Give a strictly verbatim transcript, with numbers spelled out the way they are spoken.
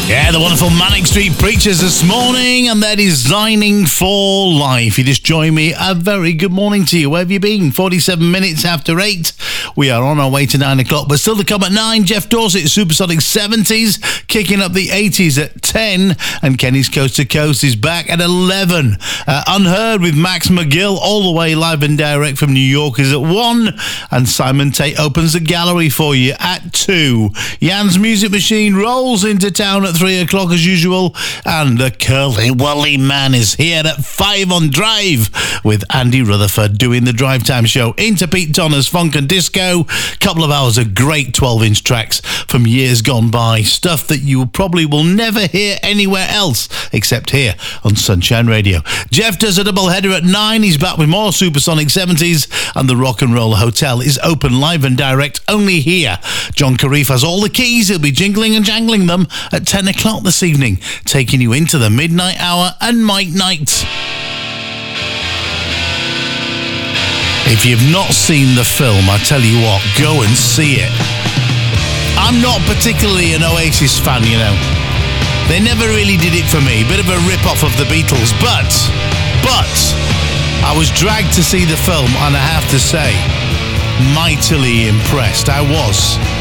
Yeah, the wonderful Manic Street Preachers this morning, and they're designing for life. You just join me. A very good morning to you. Where have you been? forty-seven minutes after eight. We are on our way to nine o'clock, but still to come at nine. Jeff Dorset, Supersonic seventies, kicking up the eighties at ten, and Kenny's Coast to Coast is back at eleven. Uh, Unheard with Max McGill, all the way live and direct from New York, is at one, and Simon Tate opens the gallery for you at two. Jan's Music Machine rolls into town at three o'clock as usual, and the Curly Wally Man is here at five on Drive with Andy Rutherford doing the Drive Time show. Into Pete Donner's Funk and Disco, couple of hours of great twelve inch tracks from years gone by, stuff that you probably will never hear anywhere else except here on Sunshine Radio. Jeff does a double header at nine. He's back with more Supersonic seventies, and the Rock and Roll Hotel is open live and direct only here. John Carreef has all the keys. He'll be jingling and jangling them at ten o'clock this evening, taking you into the midnight hour and Mike Night. If you've not seen the film, I tell you what, go and see it. I'm not particularly an Oasis fan, you know. They never really did it for me. Bit of a rip-off of the Beatles, but, but, I was dragged to see the film, and I have to say, mightily impressed. I was.